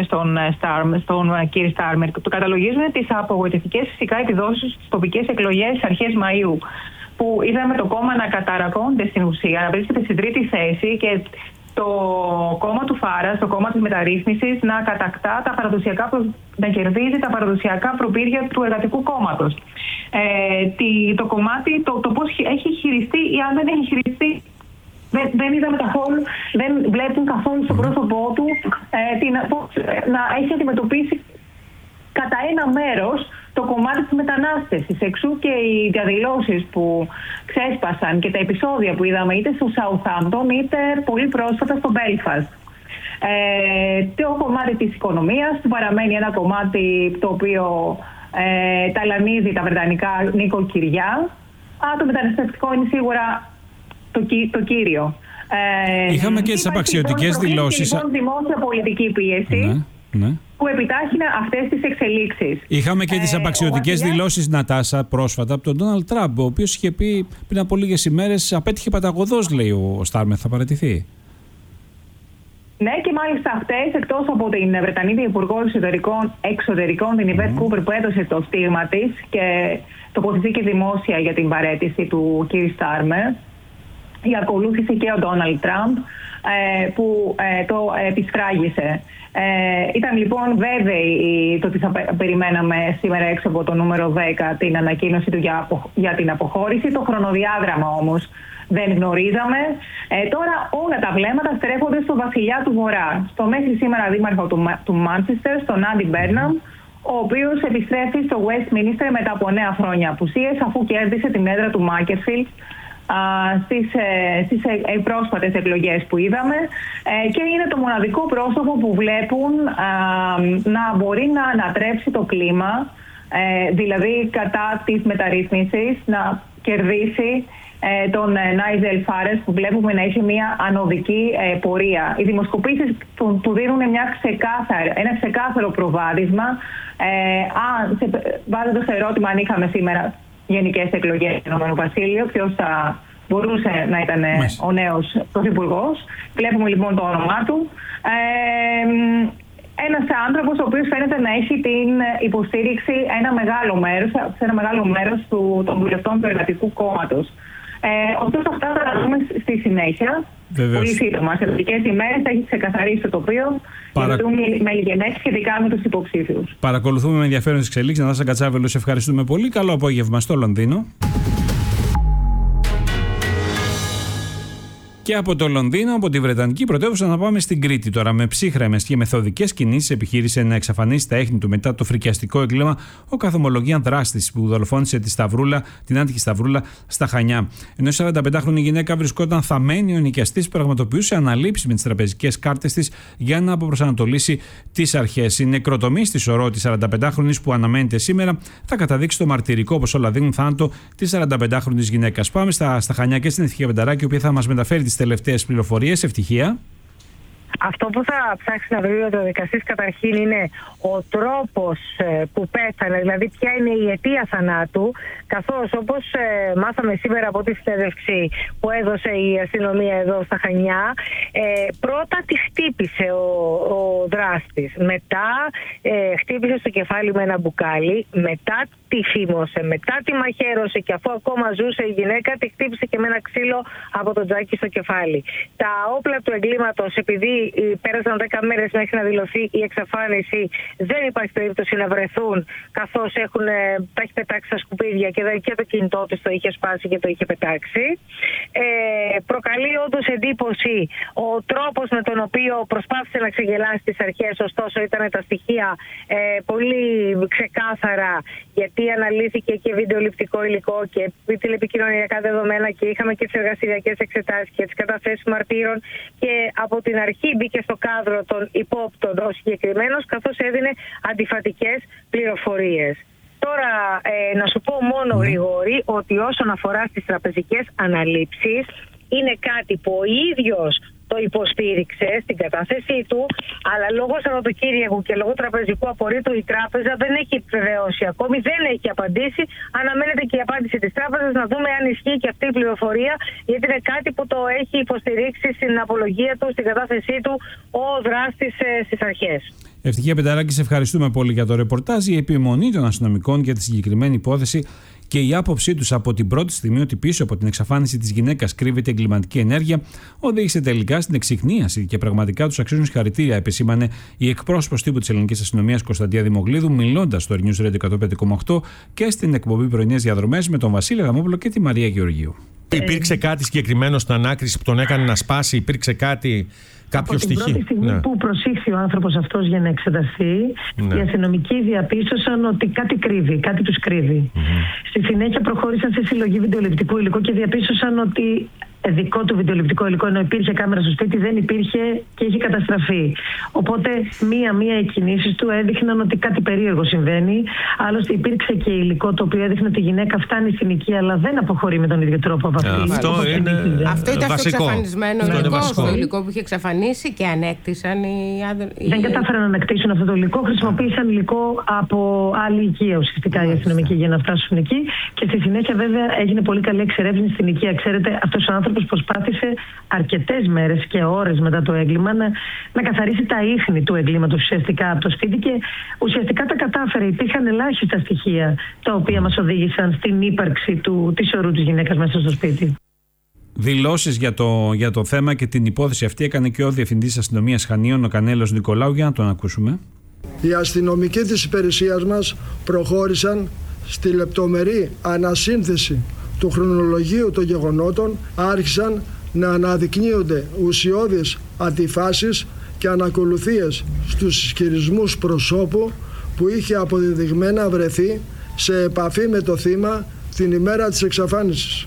στον κύριο Στάρμερ. Το καταλογίζουν τις απογοητευτικές φυσικά επιδόσεις στις τοπικές εκλογές στις αρχές Μαΐου, που είδαμε το κόμμα να καταρακώνεται στην ουσία, να βρίσκεται στην τρίτη θέση και το κόμμα του Φάρας, το κόμμα της μεταρρύθμισης, να κατακτά να κερδίζει τα παραδοσιακά προπήρια του Εργατικού Κόμματος. Το κομμάτι, το πώς έχει χειριστεί ή αν δεν έχει χειριστεί, δεν είδαμε καθόλου, δεν βλέπουν καθόλου στο πρόσωπό του να έχει αντιμετωπίσει κατά ένα μέρος το κομμάτι της μετανάστευσης. Εξού και οι διαδηλώσεις που ξέσπασαν και τα επεισόδια που είδαμε είτε στο Southampton είτε πολύ πρόσφατα στο Belfast. Το κομμάτι της οικονομίας που παραμένει ένα κομμάτι το οποίο ταλανίζει τα βρετανικά νοικοκυριά. Το μεταναστευτικό είναι σίγουρα το κύριο. Είχαμε και τις απαξιωτικές δηλώσεις. Λοιπόν, δημόσια πολιτική πίεση. Ναι. Που επιτάχυνε αυτές τις εξελίξεις. Είχαμε και τις απαξιωτικές δηλώσεις, Νατάσα, πρόσφατα από τον Ντόναλντ Τραμπ, ο οποίος είχε πει πριν από λίγες ημέρες, απέτυχε παταγωδός, λέει ο Στάρμερ, θα παραιτηθεί. Ναι, και μάλιστα αυτές, εκτός από την Βρετανίδα Υπουργό Εξωτερικών, την Ιβέτ Κούπερ, που έδωσε το στίγμα της και τοποθετήθηκε δημόσια για την παραίτηση του κ. Στάρμερ, ακολούθησε και ο Ντόναλντ Τραμπ, που το επισφράγισε. Ήταν λοιπόν βέβαιοι το ότι θα περιμέναμε σήμερα έξω από το νούμερο 10 την ανακοίνωση του για την αποχώρηση. Το χρονοδιάγραμμα όμως δεν γνωρίζαμε. Τώρα όλα τα βλέμματα στρέφονται στο βασιλιά του Βορρά, στο μέχρι σήμερα δήμαρχο του Μάντσεστερ, στον Άντι Μπέρναμ, ο οποίος επιστρέφει στο Westminster μετά από 9 χρόνια απουσίες, αφού κέρδισε την έδρα του Μάκερφιλντ στις πρόσφατες εκλογές που είδαμε, και είναι το μοναδικό πρόσωπο που βλέπουν να μπορεί να ανατρέψει το κλίμα, δηλαδή κατά της μεταρρύθμισης, να κερδίσει τον Νάιζελ Φάρες, που βλέπουμε να έχει μια ανωδική πορεία. Οι δημοσκοπήσεις του δίνουν ένα ξεκάθαρο προβάδισμα, βάζοντας το ερώτημα αν είχαμε σήμερα γενικές εκλογές στο Ηνωμένο Βασίλειο, ποιος θα μπορούσε να ήταν ο νέος πρωθυπουργός. Βλέπουμε λοιπόν το όνομά του. Ένας άνθρωπος ο οποίος φαίνεται να έχει την υποστήριξη σε ένα μεγάλο μέρος των βουλευτών του Εργατικού Κόμματος. Ωστόσο αυτά θα τα δούμε στη συνέχεια. Βεβαίως. Πολύ σύντομα. Σε ερωτικές ημέρες θα έχει ξεκαθαρίσει το τοπίο με λιγενές σχετικά με τους υποψήφιους. Παρακολουθούμε με ενδιαφέρον τις εξελίξεις. Νατάσα Κατσάβελου, σε ευχαριστούμε πολύ. Καλό απόγευμα στο Λονδίνο. Και από το Λονδίνο, από τη Βρετανική πρωτεύουσα, να πάμε στην Κρήτη. Τώρα, με ψύχρεμες και μεθοδικές κινήσεις, επιχείρησε να εξαφανίσει τα έχνη του μετά το φρικιαστικό έγκλημα ο καθομολογίαν δράστης που δολοφόνησε την άτυχη Σταυρούλα στα Χανιά. Ενώ η 45χρονη γυναίκα βρισκόταν θαμμένη, ο νοικιαστής πραγματοποιούσε αναλήψεις με τις τραπεζικές κάρτες της για να αποπροσανατολίσει τις αρχές. Η νεκροτομή στη σωρό της 45χρονης που αναμένεται σήμερα θα καταδείξει το μαρτυρικό, όπως όλα δείχνουν, θάνατο της 45χρονης γυναίκας. Πάμε στα Χανιά και στην Ευτυχία Βενταράκη, η οποία θα μας μεταφέρει τις τελευταίες πληροφορίες. Ευτυχία. Αυτό που θα ψάξει να βρει ο δικαστής καταρχήν είναι ο τρόπος που πέθανε, δηλαδή ποια είναι η αιτία θανάτου, καθώς όπως μάθαμε σήμερα από τη συνέντευξη που έδωσε η αστυνομία εδώ στα Χανιά, πρώτα τη χτύπησε ο δράστης, μετά χτύπησε στο κεφάλι με ένα μπουκάλι, μετά τη φήμωσε, μετά τη μαχαίρωσε και αφού ακόμα ζούσε η γυναίκα τη χτύπησε και με ένα ξύλο από το τζάκι στο κεφάλι. Τα όπλα του εγκλήματος, επειδή πέρασαν 10 μέρες μέχρι να δηλωθεί η εξαφάνιση, δεν υπάρχει περίπτωση να βρεθούν, καθώς τα έχει πετάξει στα σκουπίδια και το κινητό του το είχε σπάσει και το είχε πετάξει. Προκαλεί όντως εντύπωση ο τρόπος με τον οποίο προσπάθησε να ξεγελάσει τις αρχές, ωστόσο ήταν τα στοιχεία πολύ ξεκάθαρα, γιατί αναλύθηκε και βιντεοληπτικό υλικό και τηλεπικοινωνιακά δεδομένα και είχαμε και τις εργαστηριακές εξετάσεις και τις καταθέσεις μαρτύρων, και από την αρχή μπήκε στο κάδρο των υπόπτων ο συγκεκριμένος, καθώς έδινε αντιφατικές πληροφορίες. Τώρα να σου πω μόνο γρήγορη ότι όσον αφορά στις τραπεζικές αναλήψεις, είναι κάτι που ο ίδιος το υποστήριξε στην κατάθεσή του, αλλά λόγω Σαββατοκύριακου και λόγω τραπεζικού απορρίτου η τράπεζα δεν έχει επιβεβαιώσει ακόμη, δεν έχει απαντήσει. Αναμένεται και η απάντηση της τράπεζας, να δούμε αν ισχύει και αυτή η πληροφορία, γιατί είναι κάτι που το έχει υποστηρίξει στην απολογία του, στην κατάθεσή του, ο δράστης στις αρχές. Ευτυχία Πεταράκη, σε ευχαριστούμε πολύ για το ρεπορτάζ. Η επιμονή των αστυνομικών για τη συγκεκριμένη υπόθεση και η άποψή τους από την πρώτη στιγμή ότι πίσω από την εξαφάνιση της γυναίκας κρύβεται εγκληματική ενέργεια οδήγησε τελικά στην εξιχνίαση και πραγματικά τους αξίζουν συγχαρητήρια, επεσήμανε η εκπρόσωπος τύπου της ελληνικής αστυνομίας Κωνσταντία Δημογλίδου, μιλώντας στο News Radio 105,8 και στην εκπομπή Πρωινές Διαδρομές με τον Βασίλη Αδαμόπουλο και τη Μαρία Γεωργίου. Υπήρξε κάτι συγκεκριμένο στην ανάκριση που τον έκανε να σπάσει, υπήρξε κάτι, κάποιο στοιχείο? Από την πρώτη στιγμή που προσήχθη ο άνθρωπος αυτός για να εξεταστεί, οι αστυνομικοί διαπίστωσαν ότι κάτι κρύβει, κάτι τους κρύβει. Στη συνέχεια προχώρησαν σε συλλογή βιντεοληπτικού υλικού και διαπίστωσαν ότι δικό του βιντεοληπτικό υλικό, ενώ υπήρχε κάμερα στο σπίτι, δεν υπήρχε και είχε καταστραφεί. Οπότε μία-μία οι κινήσεις του έδειχναν ότι κάτι περίεργο συμβαίνει. Άλλωστε υπήρξε και υλικό το οποίο έδειχνε ότι η γυναίκα φτάνει στην οικία, αλλά δεν αποχωρεί με τον ίδιο τρόπο από αυτή. Αυτό ήταν βασικό. στο εξαφανισμένο υλικό, στο υλικό που είχε εξαφανίσει και ανέκτησαν Δεν κατάφεραν να ανακτήσουν αυτό το υλικό. Χρησιμοποίησαν υλικό από άλλη οικία ουσιαστικά οι αστυνομικοί για να φτάσουν εκεί. Και στη συνέχεια, βέβαια, έγινε πολύ καλή εξερεύνηση στην οικία. Ξέρετε, αυτός ο άνθρωπος προσπάθησε αρκετές μέρες και ώρες μετά το έγκλημα να καθαρίσει τα ίχνη του εγκλήματος ουσιαστικά από το σπίτι και ουσιαστικά τα κατάφερε. Υπήρχαν ελάχιστα στοιχεία τα οποία μας οδήγησαν στην ύπαρξη της ορού της γυναίκας μέσα στο σπίτι. Δηλώσεις για το θέμα και την υπόθεση αυτή έκανε και ο Διευθυντής Αστυνομίας Χανίων, ο Κανέλος Νικολάου, για να τον ακούσουμε. Οι αστυνομικοί της υπηρεσίας μας προχώρησαν στη λεπτομερή ανασύνθεση του χρονολογίου των γεγονότων, άρχισαν να αναδεικνύονται ουσιώδεις αντιφάσεις και ανακολουθίες στους ισχυρισμούς προσώπου που είχε αποδεδειγμένα βρεθεί σε επαφή με το θύμα την ημέρα της εξαφάνισης.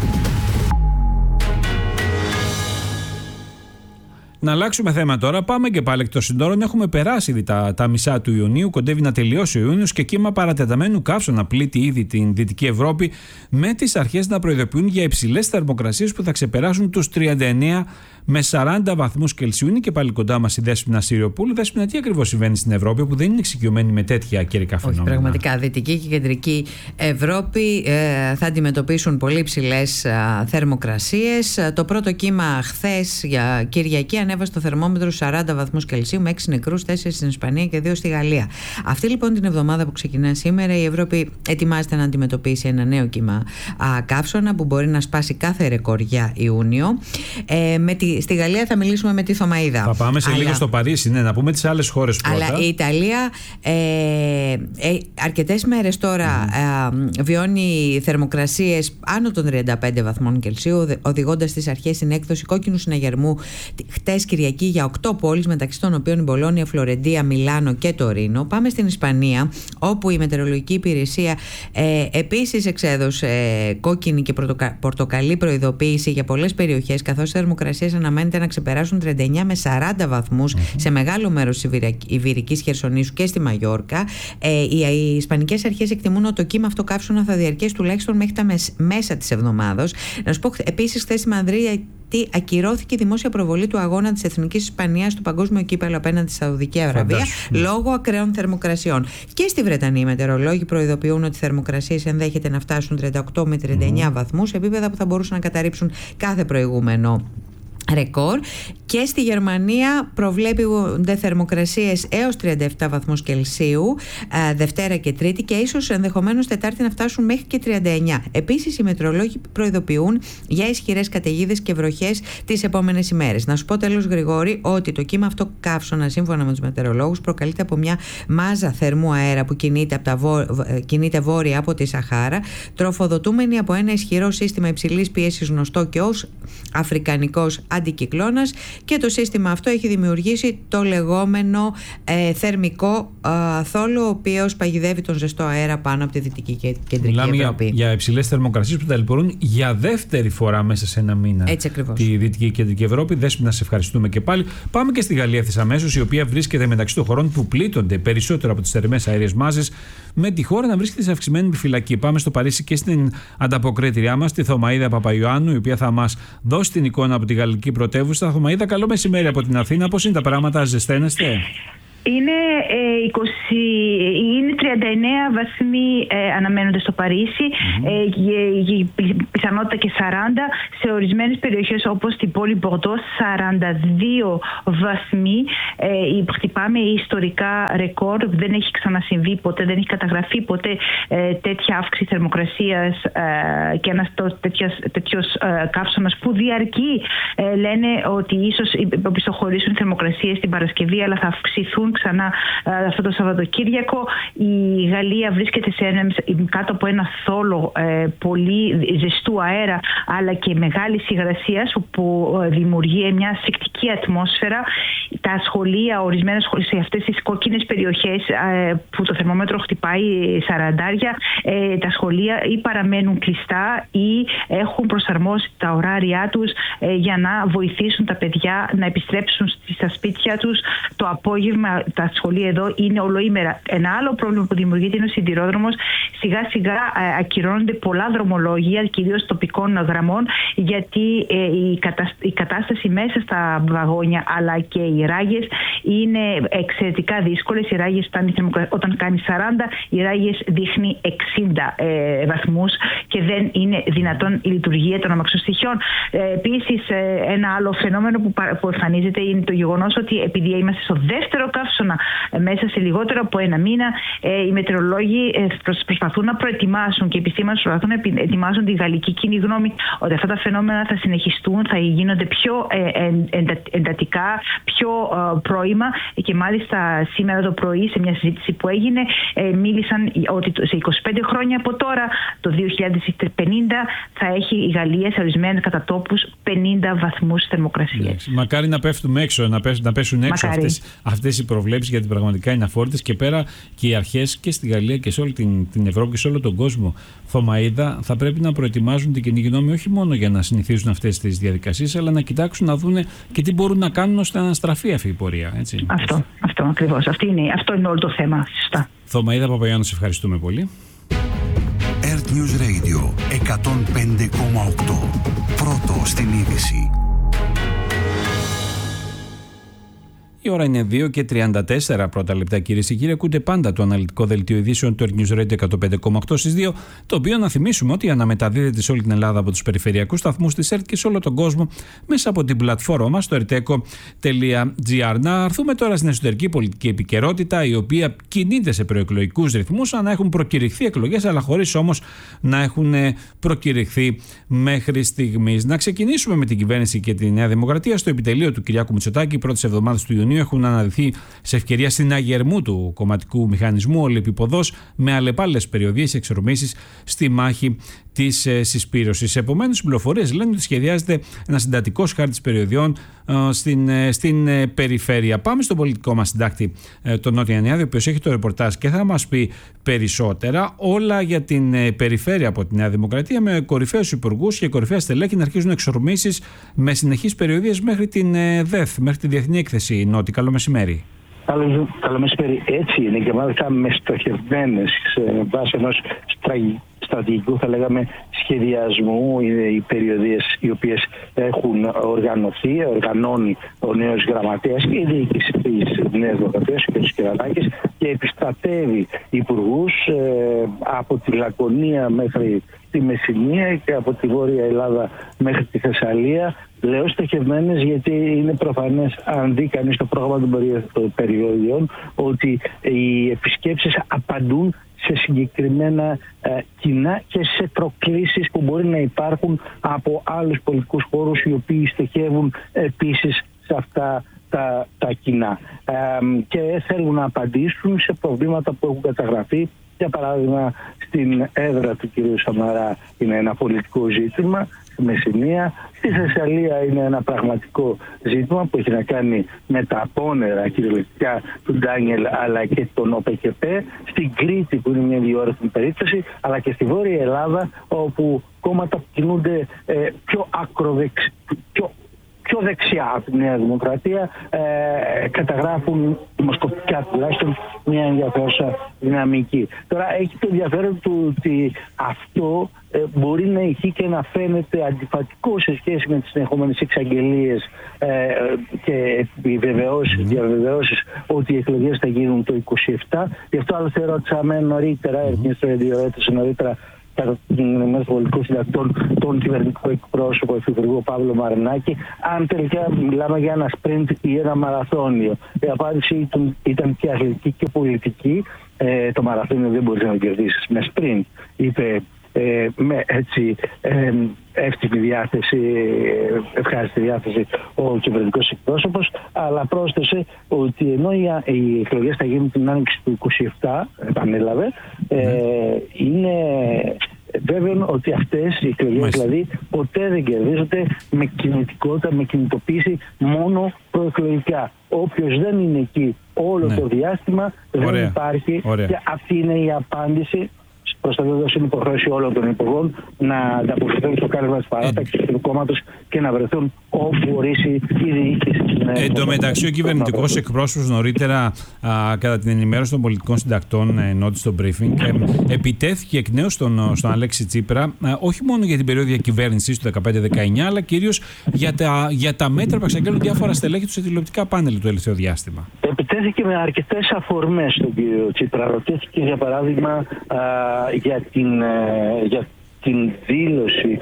Να αλλάξουμε θέμα τώρα. Πάμε και πάλι εκ των συνόρων. Έχουμε περάσει ήδη τα μισά του Ιουνίου. Κοντεύει να τελειώσει ο Ιούνιος και κύμα παρατεταμένου καύσωνα πλήττει ήδη την Δυτική Ευρώπη, με τις αρχές να προειδοποιούν για υψηλές θερμοκρασίες που θα ξεπεράσουν τους 39 με 40 βαθμούς Κελσίου. Είναι και πάλι κοντά μας η Δέσποινα Συριοπούλου. Δέσποινα, τι ακριβώς συμβαίνει στην Ευρώπη που δεν είναι εξοικειωμένη με τέτοια καιρικά φαινόμενα? Όχι, πραγματικά. Δυτική και Κεντρική Ευρώπη θα αντιμετωπίσουν πολύ υψηλές θερμοκρασίες. Το πρώτο κύμα χθες για Κυριακή ανέβασε το θερμόμετρο 40 βαθμούς Κελσίου με 6 νεκρούς, 4 στην Ισπανία και 2 στη Γαλλία. Αυτή λοιπόν την εβδομάδα που ξεκινά σήμερα, η Ευρώπη ετοιμάζεται να αντιμετωπίσει ένα νέο κύμα καύσωνα που μπορεί να σπάσει κάθε ρεκόρ για Ιούνιο. Στη Γαλλία θα μιλήσουμε με τη Θωμαΐδα. Θα πάμε σε λίγο στο Παρίσι, να πούμε τις άλλες χώρες πρώτα. Αλλά η Ιταλία αρκετές μέρες τώρα βιώνει θερμοκρασίες άνω των 35 βαθμών Κελσίου, οδηγώντας στις αρχές στην έκδοση κόκκινου συναγερμού χτες Κυριακή για 8 πόλεις, μεταξύ των οποίων η Μπολόνια, Φλωρεντία, Μιλάνο και Τωρίνο. Πάμε στην Ισπανία, όπου η Μετεωρολογική Υπηρεσία επίσης εξέδωσε κόκκινη και πορτοκαλί προειδοποίηση για πολλές περιοχές, καθώς οι θερμοκρασίες αναμένεται να ξεπεράσουν 39 με 40 βαθμούς σε μεγάλο μέρος της Ιβηρικής Χερσονήσου και στη Μαγιόρκα. Οι Ισπανικές αρχές εκτιμούν ότι το κύμα αυτό καύσωνα θα διαρκέσει τουλάχιστον μέχρι τα μέσα της εβδομάδος. Να σου πω, επίσης, χθες στη Μαδρίτη ακυρώθηκε η δημόσια προβολή του αγώνα της Εθνικής Ισπανίας στο Παγκόσμιο Κύπελλο απέναντι στη Σαουδική Αραβία λόγω ακραίων θερμοκρασιών. Και στη Βρετανία οι μετεωρολόγοι προειδοποιούν ότι οι θερμοκρασίες ενδέχεται να φτάσουν 38 με 39 βαθμούς, επίπεδα που θα μπορούσαν να καταρρύψουν κάθε προηγούμενο ρεκόρ. Και στη Γερμανία προβλέπονται θερμοκρασίες έως 37 βαθμούς Κελσίου Δευτέρα και Τρίτη και ίσως ενδεχομένως Τετάρτη να φτάσουν μέχρι και 39. Επίσης οι μετεωρολόγοι προειδοποιούν για ισχυρές καταιγίδες και βροχές τις επόμενες ημέρες. Να σου πω τέλος, Γρηγόρη, ότι το κύμα αυτό καύσωνα, σύμφωνα με τους μετεωρολόγους, προκαλείται από μια μάζα θερμού αέρα που κινείται βόρεια από τη Σαχάρα, τροφοδοτούμενη από ένα ισχυρό σύστημα υψηλής πίεσης γνωστό και ως αφρικανικός αντικυκλώνας, και το σύστημα αυτό έχει δημιουργήσει το λεγόμενο θερμικό θόλο, ο οποίος παγιδεύει τον ζεστό αέρα πάνω από τη Δυτική και Κεντρική Ευρώπη. Για υψηλές θερμοκρασίες που ταλαιπωρούν για δεύτερη φορά μέσα σε ένα μήνα τη Δυτική και Κεντρική Ευρώπη. Δέσποινα, να σε ευχαριστούμε και πάλι. Πάμε και στη Γαλλία ευθύς αμέσως, η οποία βρίσκεται μεταξύ των χωρών που πλήττονται περισσότερο από τις θερμές αέριες μάζες, με τη χώρα να βρίσκεται σε αυξημένη επιφυλακή. Πάμε στο Παρίσι και στην ανταποκρίτριά μας, τη Θωμαΐδα Παπαϊωάννου, η οποία θα μας δώσει την εικόνα από τη γαλλική πρωτεύουσα. Θωμαΐδα, καλό μεσημέρι από την Αθήνα. Πώς είναι τα πράγματα, ζεσταίνεστε? Είναι 39 βαθμοί αναμένονται στο Παρίσι, πιθανότητα και 40 σε ορισμένες περιοχές όπως την πόλη Μπορντό, 42 βαθμοί. Χτυπάμε ιστορικά ρεκόρ, δεν έχει ξανασυμβεί ποτέ, δεν έχει καταγραφεί ποτέ τέτοια αύξηση θερμοκρασίας και ένας τέτοιος καύσωνας που διαρκεί. Λένε ότι ίσως οπισθοχωρήσουν οι θερμοκρασίες την Παρασκευή, αλλά θα αυξηθούν ξανά αυτό το Σαββατοκύριακο. Η Γαλλία βρίσκεται κάτω από ένα θόλο πολύ ζεστού αέρα, αλλά και μεγάλης υγρασίας, που δημιουργεί μια ασφυκτική ατμόσφαιρα. Τα σχολεία, ορισμένα σχολεία σε αυτές τις κόκκινες περιοχές που το θερμόμετρο χτυπάει 40, τα σχολεία ή παραμένουν κλειστά ή έχουν προσαρμόσει τα ωράρια τους για να βοηθήσουν τα παιδιά να επιστρέψουν στα σπίτια τους το απόγευμα. Τα σχολεία εδώ είναι ολοήμερα. Ένα άλλο πρόβλημα που δημιουργείται είναι ο σιδηρόδρομος. Σιγά σιγά ακυρώνονται πολλά δρομολόγια, κυρίως τοπικών γραμμών, γιατί η κατάσταση μέσα στα βαγόνια αλλά και οι ράγες είναι εξαιρετικά δύσκολες. Οι ράγες όταν κάνει 40, οι ράγες δείχνει 60 βαθμούς και δεν είναι δυνατόν η λειτουργία των αμαξοστοιχειών. Επίσης, ένα άλλο φαινόμενο που εμφανίζεται είναι το γεγονός ότι επειδή είμαστε στο δεύτερο καύσωνα μέσα σε λιγότερο από ένα μήνα, οι μετεωρολόγοι προσπαθούν να προετοιμάσουν και οι επιστήμονες προσπαθούν να ετοιμάσουν τη γαλλική κοινή γνώμη ότι αυτά τα φαινόμενα θα συνεχιστούν, θα γίνονται πιο εντατικά, πιο πρώιμα. Και μάλιστα σήμερα το πρωί, σε μια συζήτηση που έγινε, μίλησαν ότι σε 25 χρόνια από τώρα, το 2050, θα έχει η Γαλλία σε ορισμένους κατατόπους 50 βαθμούς θερμοκρασίας. Μακάρι να πέφτουμε έξω, να πέσουν έξω αυτές οι προβλέψεις, γιατί πραγματικά είναι αφόρητες, και πέρα και οι αρχές και στη Γαλλία και σε όλη την Ευρώπη και σε όλο τον κόσμο, Θωμαΐδα, θα πρέπει να προετοιμάζουν την κοινή γνώμη όχι μόνο για να συνηθίσουν αυτές τις διαδικασίες, αλλά να κοιτάξουν να δουν και τι μπορούν να κάνουν ώστε να αναστραφεί αυτή η πορεία. Έτσι. Αυτό ακριβώς. Αυτό είναι όλο το θέμα. Σωστά. Θωμαΐδα Παπαγιάννου, σε ευχαριστούμε πολύ. Earth News Radio 105,8. Πρώτο στην είδηση. Η ώρα είναι 2 και 34 πρώτα λεπτά, κυρίες και κύριοι. Ακούτε πάντα το αναλυτικό δελτίο ειδήσεων του Earth News Radio 105,8 στις 2, το οποίο να θυμίσουμε ότι αναμεταδίδεται σε όλη την Ελλάδα από τους περιφερειακούς σταθμούς της Earth και σε όλο τον κόσμο μέσα από την πλατφόρμα μας, το erteco.gr. Να έρθουμε τώρα στην εσωτερική πολιτική επικαιρότητα, η οποία κινείται σε προεκλογικούς ρυθμούς, σαν να έχουν προκηρυχθεί εκλογές, αλλά χωρίς όμως να έχουν προκηρυχθεί μέχρι στιγμής. Να ξεκινήσουμε με την κυβέρνηση και τη Νέα Δημοκρατία. Στο επιτελείο του Κυριάκου Μητσοτάκη, οι πρώτες εβδομάδες του Ιουνίου έχουν αναδειχθεί σε ευκαιρία συναγερμού του κομματικού μηχανισμού ολεπιποδός, με αλλεπάλληλες περιοδίες και εξορμήσεις στη μάχη της συσπήρωσης. Επομένως, οι πληροφορίες λένε ότι σχεδιάζεται ένας συντατικός χάρτης περιοδιών στην περιφέρεια. Πάμε στον πολιτικό μας συντάκτη, τον Νότια Ιαννιάδη, ο οποίος έχει το ρεπορτάζ και θα μας πει περισσότερα όλα για την περιφέρεια από τη Νέα Δημοκρατία, με κορυφαίους υπουργούς και κορυφαία στελέχη να αρχίζουν εξορμήσεις με συνεχείς περιοδίες μέχρι την ΔΕΘ, μέχρι τη Διεθνή Έκθεση. Νότι, καλό μεσημέρι. Καλό μεσημέρι. Έτσι είναι, και μάλιστα με στοχευμένες βάσει ενός στρατηγικού, θα λέγαμε, σχεδιασμού, οι περιοδίες οι οποίες έχουν οργανώνει ο νέος γραμματέας και η διοίκηση της Νέας Δημοκρατίας, ο κ. Κερατάκης, και επιστρατεύει υπουργούς από τη Λακωνία μέχρι τη Μεσσηνία και από τη Βόρεια Ελλάδα μέχρι τη Θεσσαλία. Λέω στοχευμένες γιατί είναι προφανές, αν δει κανείς το πρόγραμμα των περιοδιών, ότι οι επισκέψεις απαντούν σε συγκεκριμένα κοινά και σε προκλήσεις που μπορεί να υπάρχουν από άλλους πολιτικούς χώρους, οι οποίοι στοχεύουν επίσης σε αυτά τα κοινά και θέλουν να απαντήσουν σε προβλήματα που έχουν καταγραφεί. Για παράδειγμα, στην έδρα του κ. Σαμαρά είναι ένα πολιτικό ζήτημα, στη Μεσσηνία. Στη Θεσσαλία είναι ένα πραγματικό ζήτημα που έχει να κάνει με τα απόνερα κυριολεκτικά του Ντάνιελ αλλά και των ΟΠΕΚΕΠΕ. Στην Κρήτη, που είναι μια διόρροπη περίπτωση, αλλά και στη Βόρεια Ελλάδα, όπου κόμματα που κινούνται πιο πιο δεξιά από τη Νέα Δημοκρατία καταγράφουν δημοσκοπικά τουλάχιστον μια ενδιαφέρουσα δυναμική. Τώρα έχει το ενδιαφέρον του ότι αυτό μπορεί να έχει και να φαίνεται αντιφατικό σε σχέση με τις συνεχόμενες εξαγγελίες και διαβεβαιώσεις ότι οι εκλογές θα γίνουν το 27. Γι' αυτό άλλωστε ρώτησαμε νωρίτερα, νωρίτερα κατά την ενημέρωση των πολιτικών συντακτών, τον κυβερνητικό εκπρόσωπο υφυπουργό Παύλο Μαρινάκη, αν τελικά μιλάμε για ένα σπριντ ή ένα μαραθώνιο. Η απάντηση ήταν και αθλητική και πολιτική. Το μαραθώνιο δεν μπορεί να το κερδίσει με σπριντ, είπε με έτσι εύτιμη διάθεση, ευχάριστη διάθεση ο κυβερνητικός εκπρόσωπος, αλλά πρόσθεσε ότι ενώ οι εκλογές θα γίνουν την άνοιξη του 27, επανέλαβε, είναι βέβαιο ότι αυτές οι εκλογές δηλαδή ποτέ δεν κερδίζονται με κινητικότητα, με κινητοποίηση μόνο προεκλογικά. Όποιος δεν είναι εκεί όλο το διάστημα δεν υπάρχει. Και αυτή είναι η απάντηση. Προστατεύοντας την υποχρέωση όλων των υπουργών να ανταποκριθούν στο κάλεσμα της παράταξης του κόμματος και να βρεθούν όπου ορίσει η διοίκηση. Εν τω μεταξύ, ο κυβερνητικός εκπρόσωπος νωρίτερα, κατά την ενημέρωση των πολιτικών συντακτών, ενώ στο briefing, επιτέθηκε εκ νέου στον Αλέξη Τσίπρα, όχι μόνο για την περίοδο διακυβέρνησης του 2015-2019, αλλά κυρίως για τα μέτρα που εξαγγέλνουν διάφορα στελέχη του σε τηλεοπτικά πάνελ του τελευταίου διάστημα. Επιτέθηκε με αρκετές αφορμές στον κύριο Τσίπρα. Ρωτήθηκε, για παράδειγμα, για την δήλωση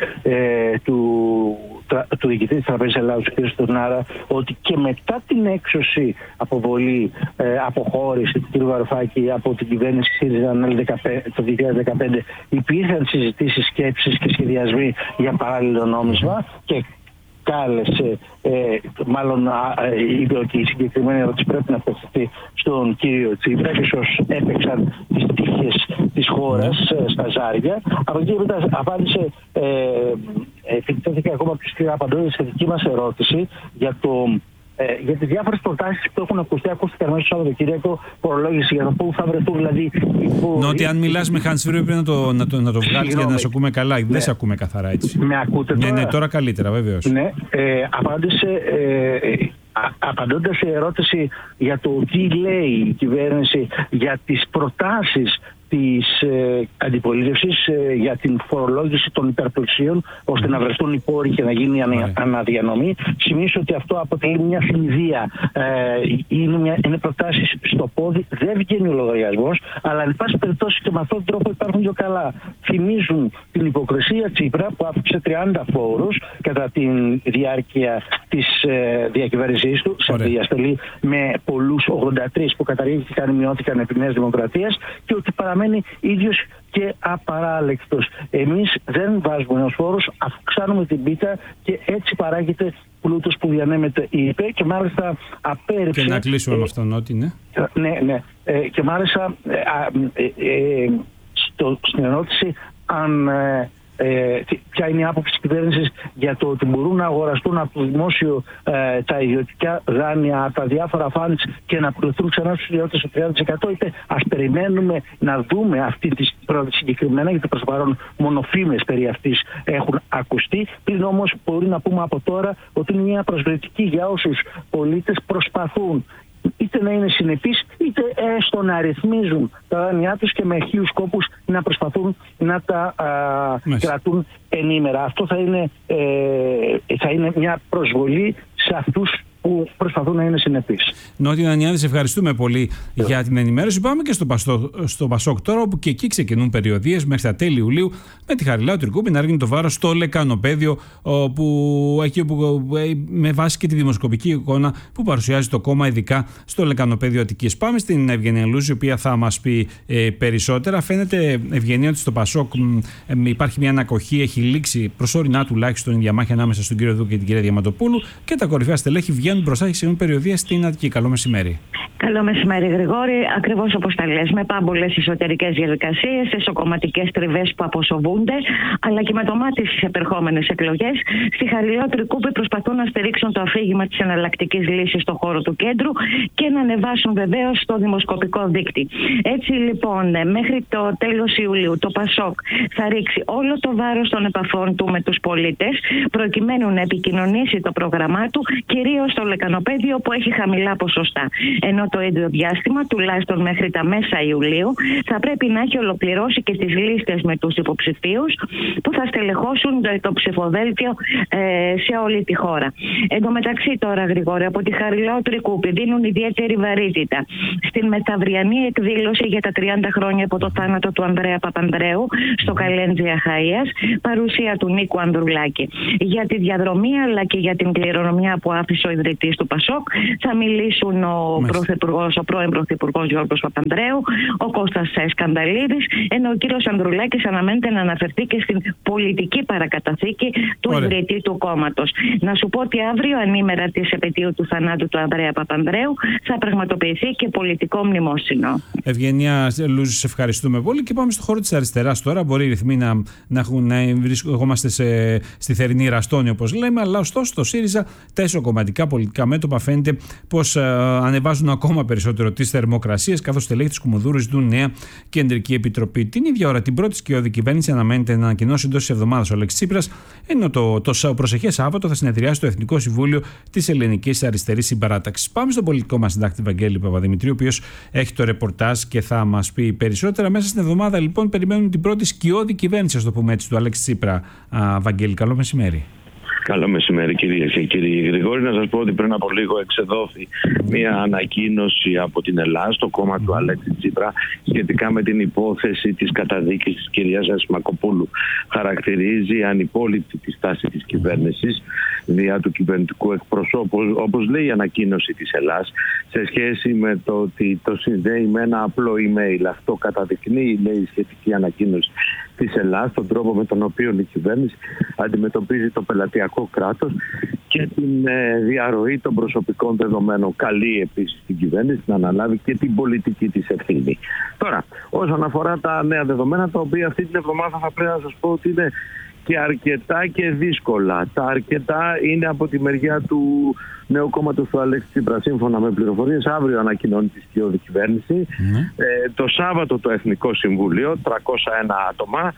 του διοικητή της Τραπέζης Ελλάδος, κ. Στουρνάρα, ότι και μετά την έξωση αποβολή, αποχώρηση του κ. Βαρουφάκη από την κυβέρνηση ΣΥΡΙΖΑ το 2015 υπήρχαν συζητήσεις, σκέψεις και σχεδιασμοί για παράλληλο νόμισμα και κάλεσε, μάλλον είπε ότι η συγκεκριμένη ερώτηση πρέπει να απευθυνθεί στον κύριο Τσίπρα και ίσως έπαιξαν τις τύχες της χώρας στα ζάρια. Από εκεί μετά απάντησε, επιτέθηκε ακόμα πιο σκληρά απαντώντας στη δική μας ερώτηση για τις διάφορες προτάσεις που έχουν ακούστηκαν μέσα στο Σαββατοκύριακο, φορολόγηση για το πού θα βρεθούν δηλαδή. Ότι αν μιλάς με hands free πρέπει να το βγάλεις για να σε ακούμε καλά. Ναι. Δεν σε ακούμε καθαρά έτσι. Με ακούτε τώρα? Ναι, τώρα καλύτερα βέβαιως. Ναι, απαντώντας σε ερώτηση για το τι λέει η κυβέρνηση για τις προτάσεις της αντιπολίτευσης για την φορολόγηση των υπερπλουσίων, ώστε να βρεθούν οι πόροι και να γίνει αναδιανομή. Σημίσω ότι αυτό αποτελεί μια συνδυασία. Είναι προτάσεις στο πόδι, δεν βγαίνει ο λογαριασμός, αλλά εν πάση περιπτώσει και με αυτόν τον τρόπο υπάρχουν πιο καλά. Θυμίζουν την υποκρισία Τσίπρα που άφηξε 30 φόρους κατά τη διάρκεια της διακυβέρνησής του, σε διαστολή με πολλούς 83 που καταργήθηκαν ή μειώθηκαν επί Νέας Δημοκρατίας, και ότι παραμένει ίδιος και απαράλλεκτος. Εμείς δεν βάζουμε νέους φόρους, αυξάνουμε την πίτα και έτσι παράγεται πλούτος που διανέμεται, είπε, και μάλιστα απέρριψε. Και να κλείσουμε με αυτόν, ότι ναι. Ναι. Και μάλιστα στην ερώτηση αν ποια είναι η άποψη της κυβέρνησης για το ότι μπορούν να αγοραστούν από το δημόσιο τα ιδιωτικά δάνεια, τα διάφορα φαντς και να πληθούν ξανά στους ιδιώτες στο 30%, είπε ας περιμένουμε να δούμε αυτή τη πρόταση συγκεκριμένα, γιατί προς το παρόν μόνο φήμες περί αυτής έχουν ακουστεί. Πλην όμως μπορεί να πούμε από τώρα ότι είναι μια προσβλητική για όσους πολίτες προσπαθούν είτε να είναι συνεπείς, είτε έστω να ρυθμίζουν τα δάνειά τους και με χίλιους κόπους να προσπαθούν να τα κρατούν ενήμερα. Αυτό θα είναι μια προσβολή σε αυτούς που προσπαθούν να είναι συνεπείς. Νότια Νανιάδη, σε ευχαριστούμε πολύ για την ενημέρωση. Πάμε και στο Πασόκ τώρα, όπου και εκεί ξεκινούν περιοδίες μέχρι τα τέλη Ιουλίου, με τη Χαριλάου Τρικούπη να ρίχνει το βάρος στο λεκανοπέδιο, με βάση και τη δημοσκοπική εικόνα που παρουσιάζει το κόμμα, ειδικά στο λεκανοπέδιο Αττικής. Πάμε στην Ευγενία Λούζη, η οποία θα μας πει περισσότερα. Φαίνεται, Ευγενία, ότι στο Πασόκ υπάρχει μια ανακοχή, έχει λήξει προσωρινά τουλάχιστον η διαμάχη ανάμεσα στον κύριο Δούκη και την κυρία Διαματοπούλου και τα κορυφαία στελέχη βγαίνουν πηγαίνουν μπροστά και σε περιοδία στην Αττική. Καλό μεσημέρι. Καλό μεσημέρι, Γρηγόρη. Ακριβώς όπως τα λες, με πάμπολες εσωτερικές διαδικασίες, εσωκομματικές τριβές που αποσοβούνται, αλλά και με το μάτι στις επερχόμενες εκλογές, στη Χαριλότρη Κούπη προσπαθούν να στηρίξουν το αφήγημα της εναλλακτικής λύσης στον χώρο του κέντρου και να ανεβάσουν βεβαίως το δημοσκοπικό δίκτυ. Έτσι λοιπόν, μέχρι το τέλος Ιουλίου, το ΠΑΣΟΚ θα ρίξει όλο το βάρος των επαφών του με τους πολίτες, προκειμένου να επικοινωνήσει το πρόγραμμά του, κυρίως στο λεκανοπέδιο που έχει χαμηλά ποσοστά. Ενώ το ίδιο διάστημα, τουλάχιστον μέχρι τα μέσα Ιουλίου, θα πρέπει να έχει ολοκληρώσει και τις λίστες με τους υποψηφίους που θα στελεχώσουν το ψηφοδέλτιο σε όλη τη χώρα. Εν τω μεταξύ τώρα, Γρηγόρη, από τη Χαριλότρη Κούπη δίνουν ιδιαίτερη βαρύτητα στην μεθαυριανή εκδήλωση για τα 30 χρόνια από το θάνατο του Ανδρέα Παπανδρέου στο Καλέντζι Αχαΐας, παρουσία του Νίκου Ανδρουλάκη. Για τη διαδρομή αλλά και για την κληρονομιά που άφησε ο ιδρυτής του ΠΑΣΟΚ θα μιλήσουν ο πρώην Πρωθυπουργός Γιώργος Παπανδρέου, ο Κώστας Σκανδαλίδης, ενώ ο κύριος Ανδρουλάκης αναμένεται να αναφερθεί και στην πολιτική παρακαταθήκη του ιδρυτή του κόμματος. Να σου πω ότι αύριο, ανήμερα της επετείου του θανάτου του Ανδρέα Παπανδρέου, θα πραγματοποιηθεί και πολιτικό μνημόσυνο. Ευγενία Λούζη, σε ευχαριστούμε πολύ και πάμε στο χώρο της αριστεράς τώρα. Μπορεί οι ρυθμοί να βρισκόμαστε στη θερινή ραστόνη, όπως λέμε, αλλά ωστόσο το ΣΥΡΙΖΑ, τα ισοκομματικά πολιτικά μέτωπα φαίνεται πως ανεβάζουν ακόμα περισσότερο τις θερμοκρασίες, καθώς στελέχη της Κουμουνδούρου ζητούν νέα κεντρική επιτροπή. Την ίδια ώρα, την πρώτη σκιώδη κυβέρνηση αναμένεται να ανακοινώσει εντός της εβδομάδας ο Αλέξης Τσίπρας, ενώ το προσεχές Σάββατο θα συνεδριάσει το Εθνικό Συμβούλιο της Ελληνικής Αριστερής Συμπαράταξης. Πάμε στον πολιτικό μας συντάκτη Βαγγέλη Παπαδημητρίου, ο οποίος έχει το ρεπορτάζ και θα μας πει περισσότερα. Μέσα στην εβδομάδα, λοιπόν, περιμένουν την πρώτη σκιώδη κυβέρνηση, ας το πούμε έτσι, του Αλέξη Τσίπρα. Βαγγέλη, καλό μεσημέρι. Καλό μεσημέρι, κυρίες και κύριοι. Γρηγόρη, να σας πω ότι πριν από λίγο εξεδόθη μια ανακοίνωση από την Ελλάδα, το κόμμα του Αλέξη Τσίπρα, σχετικά με την υπόθεση της καταδίκης της κυρίας Ασημακοπούλου. Χαρακτηρίζει ανυπόληπτη τη στάση της κυβέρνησης δια του κυβερνητικού εκπροσώπου, όπως λέει η ανακοίνωση της Ελλάς, σε σχέση με το ότι το συνδέει με ένα απλό email. Αυτό καταδεικνύει, λέει, η σχετική ανακοίνωση της Ελλάς, τον τρόπο με τον οποίο η κυβέρνηση αντιμετωπίζει το πελατειακό κράτος και την διαρροή των προσωπικών δεδομένων. Καλεί επίσης την κυβέρνηση να αναλάβει και την πολιτική της ευθύνη. Τώρα, όσον αφορά τα νέα δεδομένα, τα οποία αυτή την εβδομάδα θα πρέπει να σας πω ότι είναι και αρκετά και δύσκολα. Τα αρκετά είναι από τη μεριά του νέου κόμματος του Αλέξη Τσίπρα. Σύμφωνα με πληροφορίες, αύριο ανακοινώνει τη σκιώδη κυβέρνηση. Το Σάββατο το Εθνικό Συμβούλιο, 301 άτομα.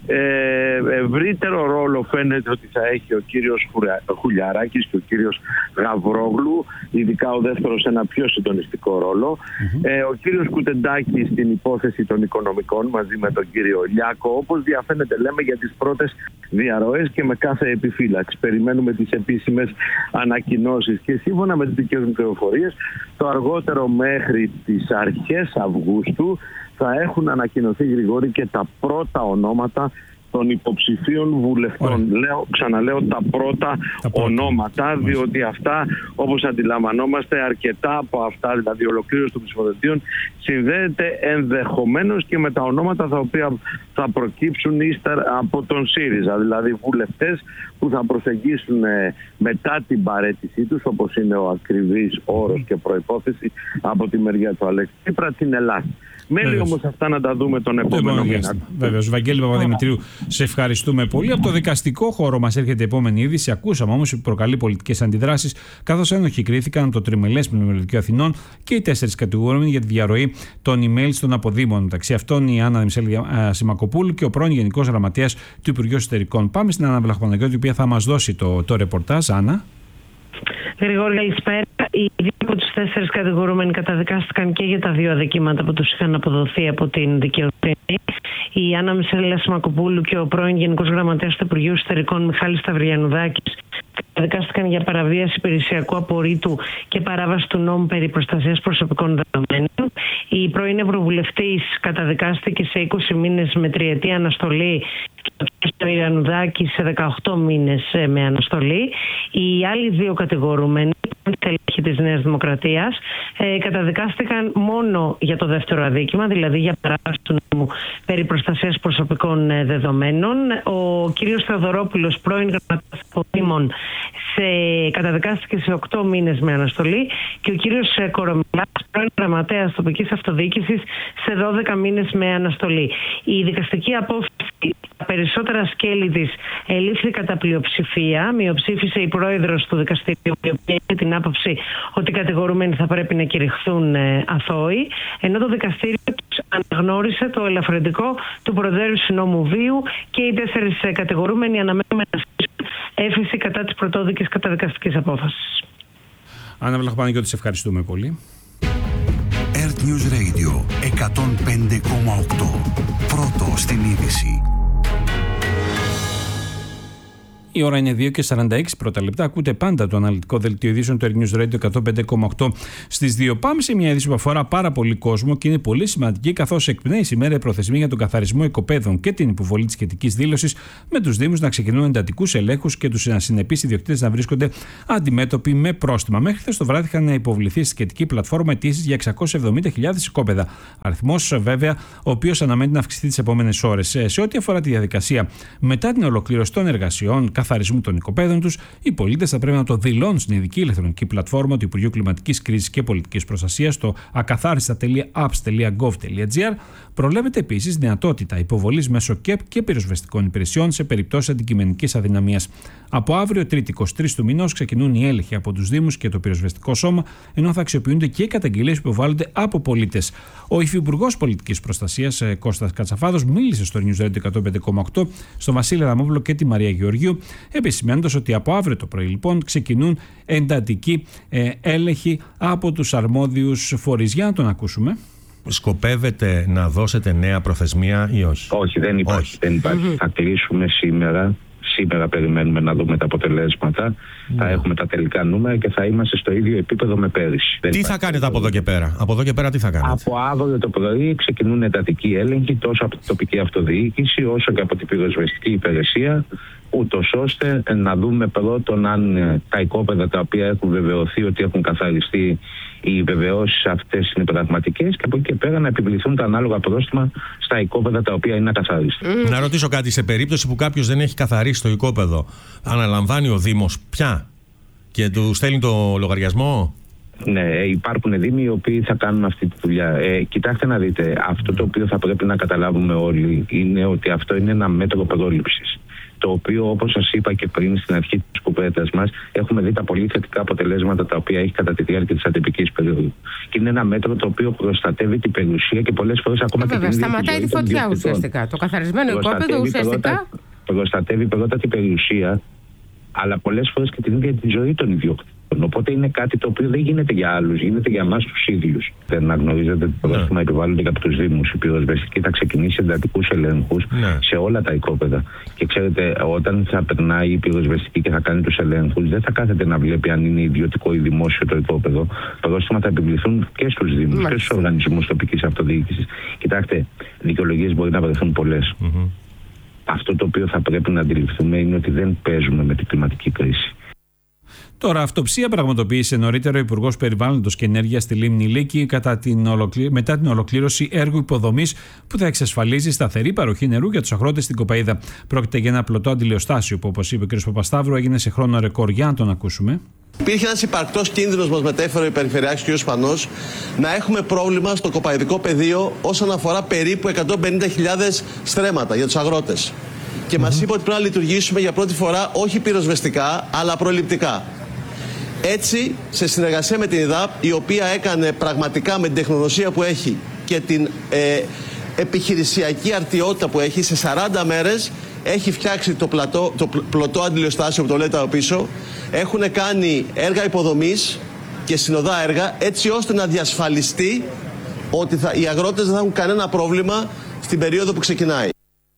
Ευρύτερο ρόλο φαίνεται ότι θα έχει ο κύριος Χουλιαράκης και ο κύριος Γαβρόγλου, ειδικά ο δεύτερος ένα πιο συντονιστικό ρόλο. Ο κύριος Κουτεντάκης στην υπόθεση των οικονομικών μαζί με τον κύριο Λιάκο, όπως διαφαίνεται, λέμε, για τις πρώτες διαρροές και με κάθε επιφύλαξη. Περιμένουμε τις επίσημες ανακοινώσεις και σύμφωνα με τις δικές μου πληροφορίες, το αργότερο μέχρι τις αρχές Αυγούστου θα έχουν ανακοινωθεί, Γρηγόρη, και τα πρώτα ονόματα των υποψηφίων βουλευτών. Ξαναλέω τα πρώτα ονόματα, διότι αυτά, όπως αντιλαμβανόμαστε, αρκετά από αυτά, δηλαδή η ολοκλήρωση των ψηφοδελτίων, συνδέεται ενδεχομένως και με τα ονόματα τα οποία θα προκύψουν ύστερα από τον ΣΥΡΙΖΑ, δηλαδή βουλευτές που θα προσεγγίσουν μετά την παραίτησή τους, όπως είναι ο ακριβής όρος και προϋπόθεση από τη μεριά του Αλέξη Τσίπρα, την Ελλάδα. Μένει όμως αυτά να τα δούμε τον επόμενο μήνα. Βέβαιως. Βαγγέλη Παπαδημητρίου, σε ευχαριστούμε πολύ. Από το δικαστικό χώρο μας έρχεται η επόμενη είδηση. Ακούσαμε όμως ότι προκαλεί πολιτικές αντιδράσεις, καθώς ένοχοι κρίθηκαν το Τριμελές Πλημμυρωτικό Αθηνών και οι 4 κατηγορούμενοι για τη διαρροή των emails των αποδήμων. Μεταξύ αυτών η Άννα Ασημακοπούλου και ο πρώην Γενικός Γραμματέας του Υπουργείου Εσωτερικών. Πάμε στην Άννα Βλαχοπαναγιώτη, η οποία θα μας δώσει το ρεπορτάζ. Άννα. Γρηγόρη, καλησπέρα. Οι δύο από τους 4 κατηγορούμενοι καταδικάστηκαν και για τα 2 αδικήματα που τους είχαν αποδοθεί από την δικαιοσύνη. Η Άννα Ασημακοπούλου και ο πρώην Γενικός Γραμματέας του Υπουργείου Εσωτερικών Μιχάλης Σταυριανουδάκης καταδικάστηκαν για παραβίαση υπηρεσιακού απορρίτου και παράβαση του νόμου περί προστασίας προσωπικών δεδομένων. Η πρώην Ευρωβουλευτής καταδικάστηκε σε 20 μήνες με 3ετή αναστολή και ο κ. Σταυριανουδάκης σε 18 μήνες με αναστολή. Οι άλλοι 2 κατηγορούμενοι στελέχη της Νέας Δημοκρατίας καταδικάστηκαν μόνο για το δεύτερο αδίκημα, δηλαδή για παράβαση του νόμου περί προστασίας προσωπικών δεδομένων. Ο κύριος Θεοδωρόπουλος, πρώην γραμματέας αποδήμων, καταδικάστηκε σε 8 μήνες με αναστολή και ο κύριος Κορομιλάς, πρώην γραμματέας τοπικής αυτοδιοίκησης, σε 12 μήνες με αναστολή. Η δικαστική απόφαση, τα περισσότερα σκέλη της, ελήφθη κατά πλειοψηφία. Μειοψήφισε η πρόεδρος του δικαστηρίου, η οποία είχε την άποψη ότι οι κατηγορούμενοι θα πρέπει να κηρυχθούν αθώοι, ενώ το δικαστήριο αναγνώρισε το ελαφρυντικό του προδέρου συνόμου βίου και οι 4 κατηγορούμενοι αναμένουν να ασκήσουν έφεση κατά της πρωτόδικης καταδικαστικής απόφασης. Άννα Βλαχοπαναγιώτη, σε ευχαριστούμε πολύ. Earth News Radio 105,8. Πρώτο στην είδηση. Η ώρα είναι 2:46 πρώτα λεπτά. Ακούτε πάντα το αναλυτικό δελτίο ειδήσεων του Earth News Radio 105,8 στις 2. Πάμε σε μια είδηση που αφορά πάρα πολύ κόσμο και είναι πολύ σημαντική, καθώς εκπνέει σήμερα η προθεσμία για τον καθαρισμό οικοπαίδων και την υποβολή της σχετικής δήλωσης, με τους Δήμους να ξεκινούν εντατικούς ελέγχους και τους ασυνεπείς ιδιοκτήτες να βρίσκονται αντιμέτωποι με πρόστιμα. Μέχρι χθες το βράδυ είχαν υποβληθεί στη σχετική πλατφόρμα αιτήσεις για 670.000 οικόπεδα. Αριθμός, βέβαια, ο οποίος αναμένεται να αυξηθεί τις επόμενες ώρες. Σε ό,τι αφορά τη διαδικασία μετά την ολοκλήρωση των εργασιών καθαρισμού των οικοπαίδων τους, οι πολίτες θα πρέπει να το δηλώνουν στην ειδική ηλεκτρονική πλατφόρμα του Υπουργείου Κλιματικής Κρίσης και Πολιτικής Προστασίας, στο ακαθάριστα.apps.gov.gr. Προβλέπεται επίσης δυνατότητα υποβολής μέσω ΚΕΠ και πυροσβεστικών υπηρεσιών σε περιπτώσεις αντικειμενικής αδυναμίας. Από αύριο, 3η 23 του μηνός, ξεκινούν οι έλεγχοι από τους Δήμους και το πυροσβεστικό σώμα, ενώ θα αξιοποιούνται και οι καταγγελίες που υποβάλλονται από πολίτες. Ο Υφυπουργός Πολιτικής Προστασίας, Κώστας Κατσαφάδος, μίλησε στο News Radio 105,8 στον Βασίλη Αδαμόπουλο και τη Μαρία Γεωργίου, επισημαίνοντας ότι από αύριο το πρωί λοιπόν ξεκινούν εντατικοί έλεγχοι από τους αρμόδιους φορείς. Για να τον ακούσουμε. Σκοπεύετε να δώσετε νέα προθεσμία ή όχι? Όχι, δεν υπάρχει. Δεν υπάρχει. Θα κλείσουμε σήμερα. Σήμερα περιμένουμε να δούμε τα αποτελέσματα. Θα έχουμε τα τελικά νούμερα και θα είμαστε στο ίδιο επίπεδο με πέρυσι. Τι θα κάνετε από εδώ και πέρα? Από εδώ και πέρα τι θα κάνετε? Από αύριο το πρωί ξεκινούν εντατικοί έλεγχοι τόσο από την τοπική αυτοδιοίκηση όσο και από την πυροσβεστική υπηρεσία, ούτως ώστε να δούμε πρώτον αν τα οικόπεδα τα οποία έχουν βεβαιωθεί ότι έχουν καθαριστεί, οι βεβαιώσεις αυτές είναι πραγματικές, και από εκεί και πέρα να επιβληθούν τα ανάλογα πρόστιμα στα οικόπεδα τα οποία είναι ακαθαρίστα. Να ρωτήσω κάτι, σε περίπτωση που κάποιος δεν έχει καθαρίσει το οικόπεδο, αναλαμβάνει ο Δήμος πια και του στέλνει το λογαριασμό? Ναι, υπάρχουν δήμοι οι οποίοι θα κάνουν αυτή τη δουλειά. Κοιτάξτε να δείτε, αυτό το οποίο θα πρέπει να καταλάβουμε όλοι είναι ότι αυτό είναι ένα μέτρο πρόληψης, το οποίο, όπως σας είπα και πριν στην αρχή της κουβέντας μας, έχουμε δει τα πολύ θετικά αποτελέσματα τα οποία έχει κατά τη διάρκεια της ατυπικής περίοδου. Και είναι ένα μέτρο το οποίο προστατεύει την περιουσία και πολλές φορές ακόμα και την ίδια σταματάει τη φωτιά ουσιαστικά. Το καθαρισμένο οικόπεδο ουσιαστικά προστατεύει πρώτα την περιουσία, αλλά πολλές φορές και την ίδια τη ζωή των ιδιοκτήτων. Οπότε είναι κάτι το οποίο δεν γίνεται για άλλους, γίνεται για εμάς τους ίδιους. Δεν αναγνωρίζετε ότι το πρόστιμα επιβάλλονται και από τους Δήμους. Η πυροσβεστική θα ξεκινήσει εντατικούς ελέγχους σε όλα τα οικόπεδα. Και ξέρετε, όταν θα περνάει η πυροσβεστική και θα κάνει τους ελέγχους, δεν θα κάθεται να βλέπει αν είναι ιδιωτικό ή δημόσιο το οικόπεδο. Πρόστιμα θα επιβληθούν και στους Δήμους και στους οργανισμούς τοπικής αυτοδιοίκησης. Κοιτάξτε, δικαιολογίες μπορεί να βρεθούν πολλές. Αυτό το οποίο θα πρέπει να αντιληφθούμε είναι ότι δεν παίζουμε με την κλιματική κρίση. Τώρα, αυτοψία πραγματοποίησε νωρίτερα ο Υπουργός Περιβάλλοντος και Ενέργειας στη Λίμνη Λύκη μετά την ολοκλήρωση έργου υποδομής που θα εξασφαλίζει σταθερή παροχή νερού για τους αγρότες στην Κοπαΐδα. Πρόκειται για ένα πλωτό αντιλιοστάσιο που, όπως είπε ο κ. Παπασταύρου, έγινε σε χρόνο ρεκόρ. Για να τον ακούσουμε. Υπήρχε ένας υπαρκτός κίνδυνος, μας μετέφερε ο Περιφερειάρχης κ. Σπανός, να έχουμε πρόβλημα στο κοπαηδικό πεδίο όσον αφορά περίπου 150.000 στρέμματα για τους αγρότες. Και μας είπε ότι πρέπει να λειτουργήσουμε για πρώτη φορά όχι πυροσβεστικά, αλλά προληπτικά. Έτσι, σε συνεργασία με την ΕΔΑΠ, η οποία έκανε πραγματικά με την τεχνογνωσία που έχει και την επιχειρησιακή αρτιότητα που έχει, σε 40 μέρες έχει φτιάξει το πλωτό αντιλιοστάσιο που το λέτε από πίσω. Έχουν κάνει έργα υποδομής και συνοδά έργα, έτσι ώστε να διασφαλιστεί ότι οι αγρότες δεν θα έχουν κανένα πρόβλημα στην περίοδο που ξεκινάει.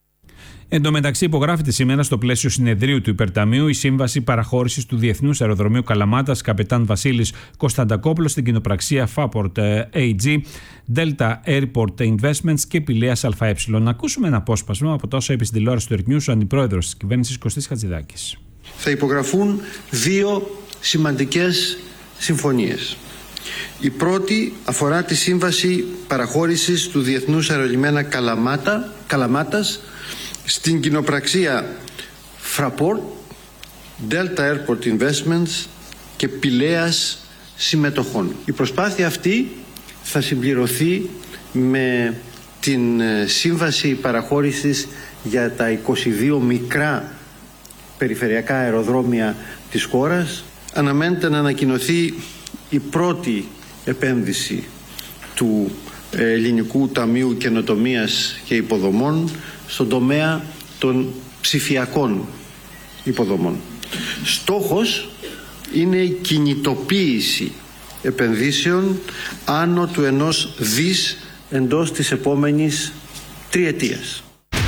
Εν τω μεταξύ, υπογράφεται σήμερα στο πλαίσιο συνεδρίου του Υπερταμείου η σύμβαση παραχώρησης του Διεθνούς Αεροδρομίου Καλαμάτας Καπετάν Βασίλης Κωνσταντακόπουλος στην κοινοπραξία Fraport AG, Delta Airport Investments και Πηλαίας ΑΕ. Να ακούσουμε ένα απόσπασμα από τόσο είπε στην τηλεόραση του Earth News ο αντιπρόεδρος της κυβέρνησης Κωστής Χατζηδάκης. Θα υπογραφούν δύο σημαντικές συμφωνίες. Η πρώτη αφορά τη σύμβαση παραχώρησης του Διεθνούς Αερολιμένα Καλαμάτας στην κοινοπραξία Fraport, Delta Airport Investments και Πηλέας συμμετοχών. Η προσπάθεια αυτή θα συμπληρωθεί με την σύμβαση παραχώρησης για τα 22 μικρά περιφερειακά αεροδρόμια της χώρας. Αναμένεται να ανακοινωθεί η πρώτη επένδυση του Ελληνικού Ταμείου Καινοτομίας και Υποδομών στον τομέα των ψηφιακών υποδομών. Στόχος είναι η κινητοποίηση επενδύσεων άνω του 1 δις εντός της επόμενης τριετίας.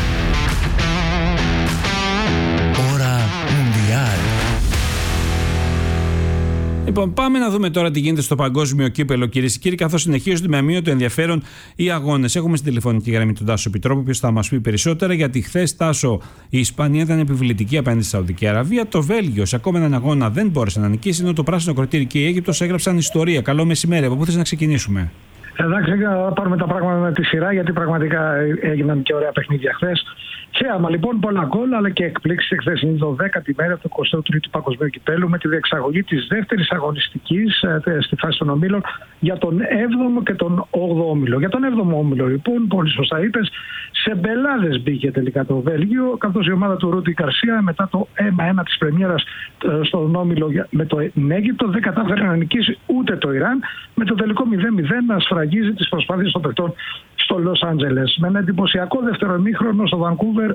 Λοιπόν, πάμε να δούμε τώρα τι γίνεται στο παγκόσμιο κύπελο, κυρίες και κύριοι, καθώς συνεχίζονται με αμύωτο ενδιαφέρον οι αγώνες. Έχουμε στην τηλεφωνική γραμμή τον Τάσο Πιτρόπου, ο οποίος θα μας πει περισσότερα, γιατί χθες, Τάσο, η Ισπανία ήταν επιβλητική απέναντι στη Σαουδική Αραβία. Το Βέλγιο σε ακόμα έναν αγώνα δεν μπόρεσε να νικήσει, ενώ το Πράσινο Κροτήρι και η Αίγυπτος έγραψαν ιστορία. Καλό μεσημέρι. Από πού θες να ξεκινήσουμε? Εντάξει, να πάρουμε τα πράγματα με τη σειρά, γιατί πραγματικά έγιναν και ωραία παιχνίδια χθες. Θέαμα λοιπόν, πολλά γκολ, αλλά και εκπλήξεις. Εχθές είναι το 10η μέρα του 23ου Παγκοσμίου Κυπέλλου, με τη διεξαγωγή της δεύτερης αγωνιστικής στη φάση των ομίλων για τον 7ο και τον 8ο όμιλο. Για τον 7ο όμιλο, λοιπόν, πολύ σωστά είπες, σε μπελάδες μπήκε τελικά το Βέλγιο, καθώς η ομάδα του Ρούντι Γκαρσία, μετά το 1-1 της πρεμιέρας στον όμιλο με το Αίγυπτο, δεν κατάφερε να νικήσει ούτε το Ιράν, με το τελικό 0-0 να σφραγίζει τις προσπάθειες των παιχτών στο Λος Άντζελες. Με ένα εντυπωσιακό δεύτερο ημίχρονο στο Βανκούβερ,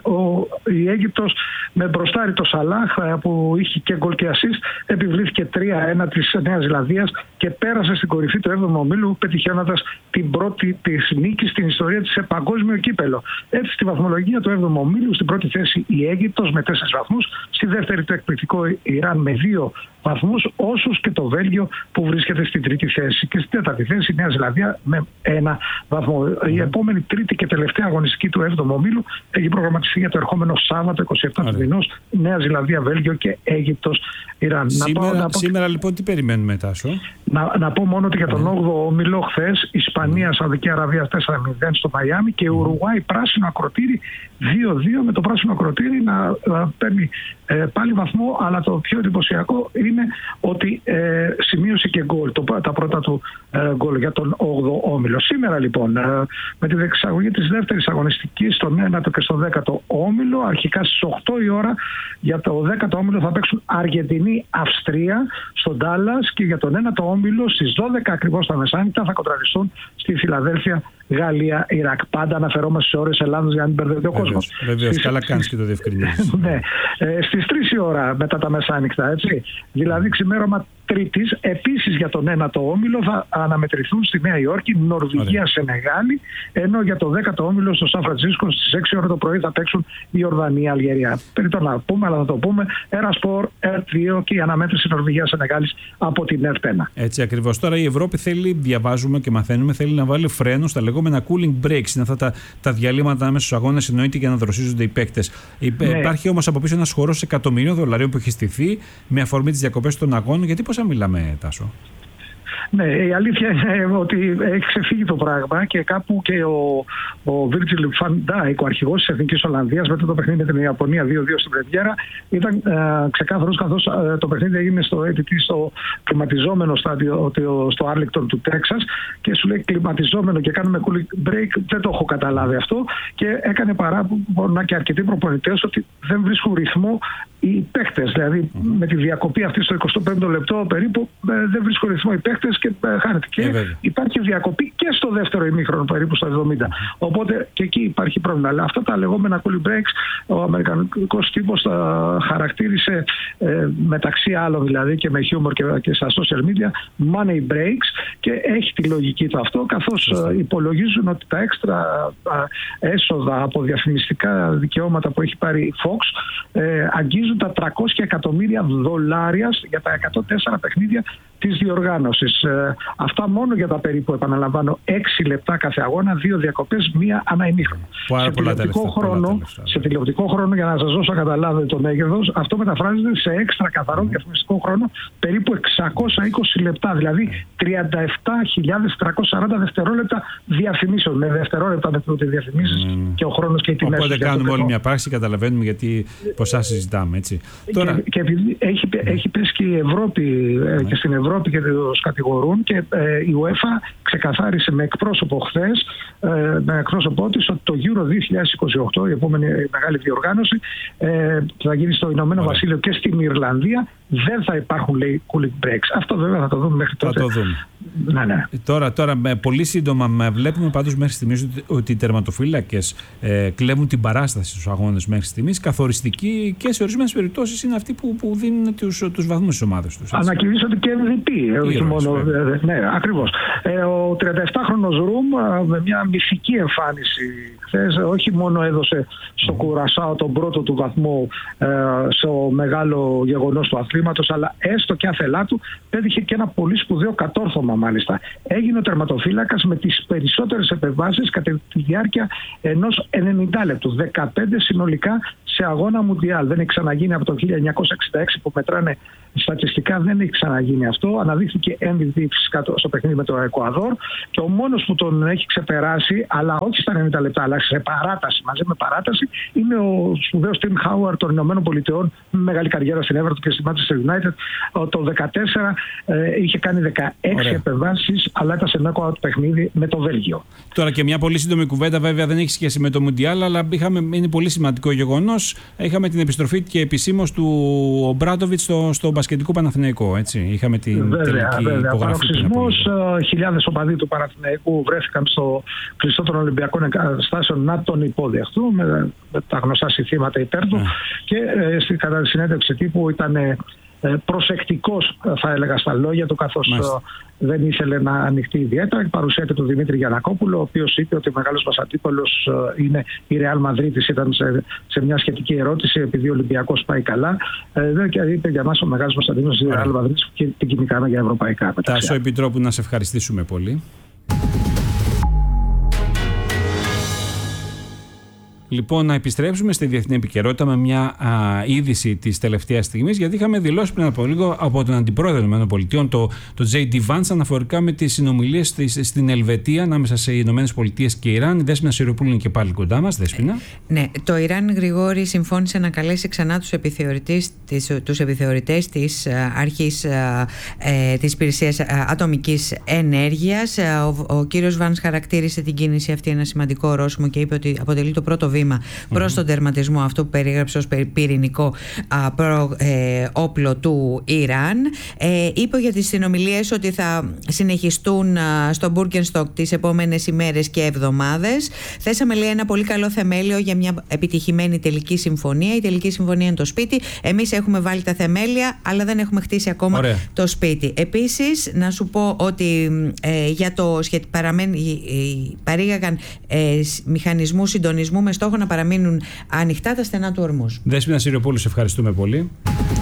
η Αίγυπτος με μπροστάρι το Σαλάχ, που είχε και γκολ και ασίστ, επιβλήθηκε 3-1 της Νέας Ζηλανδίας και πέρασε στην κορυφή του 7ου ομίλου, πετυχαίνοντας την πρώτη της νίκη στην ιστορία της σε παγκόσμιο κύπελο. Έτσι, στη βαθμολογία του 7ου ομίλου, στην πρώτη θέση η Αίγυπτος με 4 βαθμούς, στη δεύτερη το εκπληκτικό Ιράν με 2 βαθμούς, όσους και το Βέλγιο που βρίσκεται στην τρίτη θέση, και στη τέταρτη θέση η Νέα Ζηλανδία με 1 βαθμό. Η επόμενη τρίτη και τελευταία αγωνιστική του 7ου ομίλου έχει προγραμματιστεί για το ερχόμενο Σάββατο 27 του μηνός, Νέα Ζηλανδία, Βέλγιο και Αίγυπτος, Ιράν. Σήμερα λοιπόν τι περιμένουμε, Τάσο? Να πω μόνο ότι για τον 8ο όμιλο χθες Ισπανία, Σαουδική Αραβία 4-0 στο Μαϊάμι και Ουρουγουάη Πράσινο Ακροτήρι 2-2, με το Πράσινο Ακροτήρι να παίρνει πάλι βαθμό, αλλά το πιο εντυπωσιακό είναι ότι σημείωσε και γκολ, τα πρώτα του γκολ για τον 8ο όμιλο. Σήμερα λοιπόν, με τη διεξαγωγή της δεύτερης αγωνιστικής στον 9ο και στον 10ο όμιλο, αρχικά στις 8 η ώρα για το 10ο όμιλο θα παίξουν Αργεντινή-Αυστρία στον Ντάλλας, και για τον 9ο όμιλο στις 12 ακριβώς τα μεσάνυχτα θα κοντραριστούν στη Φιλαδέλφια, Γαλλία-Ιράκ. Πάντα αναφερόμαστε σε ώρες Ελλάδος για να μην μπερδεύεται ο κόσμος. Βεβαίως, καλά κάνεις και το διευκρινίζεις. Ναι. Στις 3 η ώρα μετά τα μεσάνυχτα, έτσι. Δηλαδή ξημέρωμα Τρίτης, επίσης για τον 9ο όμιλο θα αναμετρηθούν στη Νέα Υόρκη Νορβηγία-Σενεγάλη, ενώ για το 10ο όμιλο στο Σαν Φρανσίσκο στις 6 ώρα το πρωί θα παίξουν η Ιορδανία-Αλγερία. Περί το να πούμε, αλλά θα το πούμε, Ερασπορ, ΕΡΤ2 και η αναμέτρηση Νορβηγίας-Σενεγάλης από την ΕΡΤ1. Έτσι ακριβώς. Τώρα η Ευρώπη θέλει, διαβάζουμε και μαθαίνουμε, θέλει να βάλει φρένο στα λεγόμενα cooling breaks. Είναι αυτά τα διαλύματα ανάμεσα στους αγώνες, εννοείται, για να δροσίζονται οι παίκτες. Ναι. Υπάρχει όμως από πίσω ένας χορός $1.000.000 που έχει στηθεί με αφορμή τις διακοπές των αγώνων. Γιατί πόσα μιλάμε, Τάσο? Ναι, η αλήθεια είναι ότι έχει ξεφύγει το πράγμα και κάπου και ο Virgil van Dijk, ο αρχηγός της Εθνικής Ολλανδίας, μετά το παιχνίδι με την Ιαπωνία 2-2 στην πρεμιέρα, ήταν ξεκάθαρος, καθώς το παιχνίδι έγινε στο κλιματιζόμενο στάδιο στο Arlington του Τέξας, και σου λέει κλιματιζόμενο και κάνουμε cooling break, δεν το έχω καταλάβει αυτό, και έκανε παράπονα και αρκετοί προπονητές ότι δεν βρίσκουν ρυθμό οι παίκτες. Δηλαδή με τη διακοπή αυτή στο 25ο λεπτό περίπου δεν βρίσκουν ρυθμό οι παίκτες και χάνεται. Και υπάρχει διακοπή και στο δεύτερο ημίχρονο περίπου στο 70. Οπότε και εκεί υπάρχει πρόβλημα. Αλλά αυτά τα λεγόμενα cooling breaks, ο αμερικανικός τύπος τα χαρακτήρισε μεταξύ άλλων, δηλαδή και με χιούμορ και στα social media, money breaks, και έχει τη λογική του αυτό, καθώς υπολογίζουν ότι τα έξτρα έσοδα από διαφημιστικά δικαιώματα που έχει πάρει η Fox αγγίζουν τα $300 εκατομμύρια για τα 104 παιχνίδια της διοργάνωσης. Αυτά μόνο για τα περίπου, επαναλαμβάνω, 6 λεπτά κάθε αγώνα, 2 διακοπές, 1 ανά ημίχρονο. Σε τηλεοπτικό χρόνο, για να σας δώσω να καταλάβετε το μέγεθος, αυτό μεταφράζεται σε έξτρα καθαρό διαφημιστικό χρόνο περίπου 620 λεπτά, δηλαδή 37.340 δευτερόλεπτα διαφημίσεων. Με δευτερόλεπτα μετρούνται οι διαφημίσεις και ο χρόνος και οι τιμές. Οπότε κάνουμε όλη μια πράξη, καταλαβαίνουμε γιατί ποσά συζητάμε. Έτσι. Τώρα... Και επειδή έχει πέσει και η Ευρώπη και στην Ευρώπη και τους κατηγορούν, και η UEFA ξεκαθάρισε με εκπρόσωπο χθες, με εκπρόσωπό της, ότι το Euro 2028, η επόμενη μεγάλη διοργάνωση, θα γίνει στο Ηνωμένο Βασίλειο και στην Ιρλανδία. Δεν θα υπάρχουν, λέει, cooling breaks. Αυτό βέβαια θα το δούμε μέχρι τότε. Θα το δούμε. Ναι. Τώρα πολύ σύντομα βλέπουμε πάντως μέχρι στιγμής ότι οι τερματοφύλακες κλέβουν την παράσταση στους αγώνες μέχρι στιγμής. Καθοριστική και σε ορισμένες περιπτώσεις είναι αυτοί που δίνουν τους βαθμούς στις ομάδες τους. Ανακοινήσατε και MVP. Όχι μόνο. Ναι, ακριβώς. Ο 37χρονος Ρουμ με μια μυθική εμφάνιση χθες, όχι μόνο έδωσε στο Κουρασάο τον πρώτο του βαθμό στο μεγάλο γεγονός του αθλήματος, αλλά έστω και άθελά του πέτυχε και ένα πολύ σπουδαίο κατόρθωμα μάλιστα. Έγινε ο τερματοφύλακας με τις περισσότερες επεμβάσεις κατά τη διάρκεια ενός 90 λεπτού. 15 συνολικά σε αγώνα Μουντιάλ. Δεν έχει ξαναγίνει από το 1966 που μετράνε στατιστικά, δεν έχει ξαναγίνει αυτό. Αναδείχθηκε MVP φυσικά στο παιχνίδι με το Εκουαδόρ, και ο μόνος που τον έχει ξεπεράσει, αλλά όχι στα 90 λεπτά, αλλά σε παράταση, μαζί με παράταση, είναι ο σπουδαίος Tim Howard των Ηνωμένων Πολιτειών, με μεγάλη καριέρα στην Everton και στη Manchester United. Το 2014 είχε κάνει 16 επεμβάσεις, αλλά ήταν σε knockout παιχνίδι με το Βέλγιο. Τώρα και μια πολύ σύντομη κουβέντα, βέβαια δεν έχει σχέση με το Μουντιάλ, αλλά είναι πολύ σημαντικό γεγονός. Είχαμε την επιστροφή και επισήμως του Ομπράντοβιτς στο μπασκετικό Παναθηναϊκό. Έτσι. Είχαμε την τελική υπογραφή. Παροξυσμός, χιλιάδες οπαδοί του Παναθηναϊκού βρέθηκαν στο κλειστό των Ολυμπιακών Εγκαταστάσεων να τον υποδεχθούν με τα γνωστά συνθήματα υπέρ του, και κατά τη συνέντευξη τύπου ήταν προσεκτικός, θα έλεγα, στα λόγια του, καθώς δεν ήθελε να ανοιχτεί ιδιαίτερα. Η παρουσία του Δημήτρη Γιαννακόπουλο, ο οποίος είπε ότι ο μεγάλος μας αντίπολος είναι η Ρεάλ Μαδρίτης. Ήταν σε μια σχετική ερώτηση, επειδή ο Ολυμπιακός πάει καλά. Και είπε για μας ο μεγάλος μας αντίπολος είναι η Ρεάλ Μαδρίτης, και την κυνηγάμε για ευρωπαϊκά. Τάσο Επιτρόπου, να σε ευχαριστήσουμε πολύ. Λοιπόν, να επιστρέψουμε στη διεθνή επικαιρότητα με μια είδηση της τελευταίας στιγμής, γιατί είχαμε δηλώσει πριν από λίγο από τον Αντιπρόεδρο των ΗΠΑ, το J.D. Vance, αναφορικά με τις συνομιλίες στην Ελβετία ανάμεσα σε ΗΠΑ και Ιράν. Η Δέσποινα Σιροπούλου είναι και πάλι κοντά μας. Δέσποινα. Ναι, το Ιράν, Γρηγόρη, συμφώνησε να καλέσει ξανά τους επιθεωρητές της αρχής της υπηρεσίας ατομικής ενέργειας. Ο κύριος Βάνς χαρακτήρισε την κίνηση αυτή ένα σημαντικό ορόσημο και είπε ότι αποτελεί το πρώτο βήμα προς τον τερματισμό αυτού που περιγράψε ως πυρηνικό όπλο του Ιράν. Είπε για τις συνομιλίες ότι θα συνεχιστούν στο Μπουργκενστοκ τις επόμενες ημέρες και εβδομάδες. Θέσαμε, λέει, ένα πολύ καλό θεμέλιο για μια επιτυχημένη τελική συμφωνία. Η τελική συμφωνία είναι το σπίτι. Εμείς έχουμε βάλει τα θεμέλια, αλλά δεν έχουμε χτίσει ακόμα το σπίτι. Επίσης, να σου πω ότι για το παρήγαγαν μηχανισμούς συντονισμού με στόχο να παραμείνουν ανοιχτά τα στενά του Ορμούς. Δέσποινα Σιροπούλου, σε ευχαριστούμε πολύ.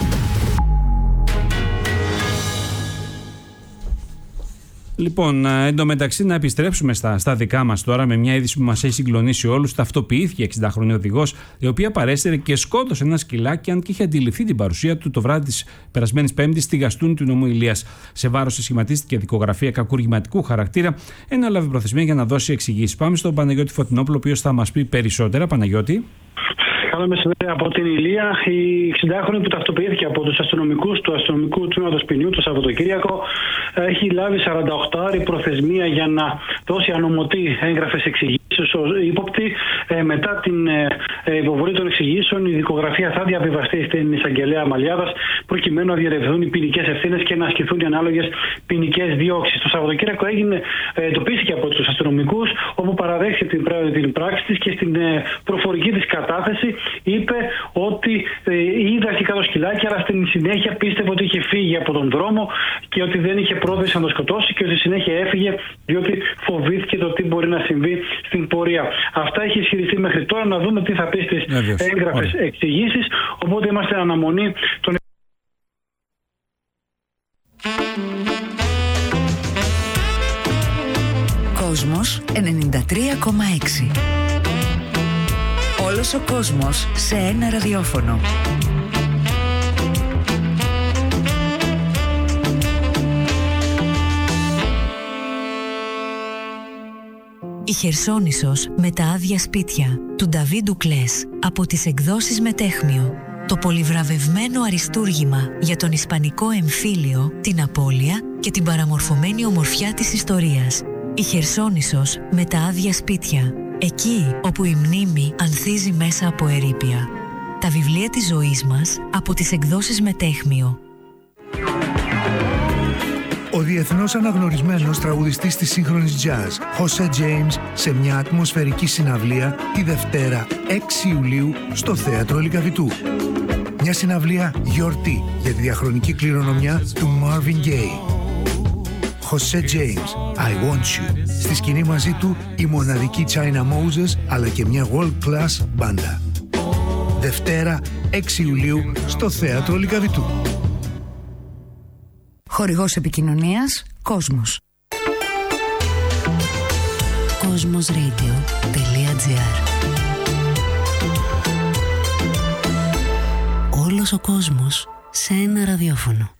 Λοιπόν, εντωμεταξύ να επιστρέψουμε στα δικά μας τώρα με μια είδηση που μας έχει συγκλονίσει όλους. Ταυτοποιήθηκε 60χρονη οδηγός, η οποία παρέστερε και σκότωσε ένα σκυλάκι, αν και είχε αντιληφθεί την παρουσία του το βράδυ της περασμένης Πέμπτης στη Γαστούνη του νομού Ηλίας. Σε βάρος της σχηματίστηκε δικογραφία κακουργηματικού χαρακτήρα. Έλαβε προθεσμία για να δώσει εξηγήσεις. Πάμε στον Παναγιώτη Φωτεινόπουλο, ο οποίος θα μας πει περισσότερα. Παναγιώτη. Καλό μεσημέρι από την Ηλία. Η 60χρονη που ταυτοποιήθηκε από τους αστυνομικούς του αστυνομικού τμήματος ποινιού το Σαββατοκύριακο έχει λάβει 48 ώρες προθεσμία για να δώσει ανομωτή έγγραφες εξηγήσεις ως ύποπτη. Μετά την υποβολή των εξηγήσεων, η δικογραφία θα διαβιβαστεί στην εισαγγελέα Μαλιάδας, προκειμένου να διερευνηθούν οι ποινικές ευθύνες και να ασκηθούν οι ανάλογες ποινικές διώξεις. Το Σαββατοκύριακο εντοπίστηκε από τους αστυνομικούς, όπου παραδέχθηκε την πράξη της και στην προφορική της κατάθεση είπε ότι είδε αρχικά το σκυλάκι, αλλά στην συνέχεια πίστευε ότι είχε φύγει από τον δρόμο και ότι δεν είχε πρόθεση να το σκοτώσει, και ότι συνέχεια έφυγε διότι φοβήθηκε το τι μπορεί να συμβεί στην πορεία. Αυτά έχει ισχυριστεί μέχρι τώρα. Να δούμε τι θα πει στις έγγραφες εξηγήσεις. Οπότε είμαστε εν αναμονή των 93,6. Όλος ο κόσμος σε ένα ραδιόφωνο. Η Χερσόνησος με τα άδεια σπίτια του Νταβίντου Κλές από τις εκδόσεις Μετέχμιο. Το πολυβραβευμένο αριστούργημα για τον ισπανικό εμφύλιο, την απώλεια και την παραμορφωμένη ομορφιά της ιστορίας. Η Χερσόνησος με τα άδεια σπίτια. Εκεί όπου η μνήμη ανθίζει μέσα από ερείπια. Τα βιβλία της ζωής μας από τις εκδόσεις Μετέχμιο. Ο διεθνώς αναγνωρισμένος τραγουδιστής της σύγχρονης jazz, Jose James, σε μια ατμοσφαιρική συναυλία τη Δευτέρα 6 Ιουλίου στο Θέατρο Λυκαβητού. Μια συναυλία γιορτή για τη διαχρονική κληρονομιά του Marvin Gaye. Jose James, I Want You. Στη σκηνή μαζί του η μοναδική China Moses, αλλά και μια world class μπάντα. Δευτέρα 6 Ιουλίου στο Θέατρο Λυκαβητού. Χορηγός επικοινωνίας Κόσμος. Cosmosradio.gr. Όλος ο κόσμος σε ένα ραδιόφωνο.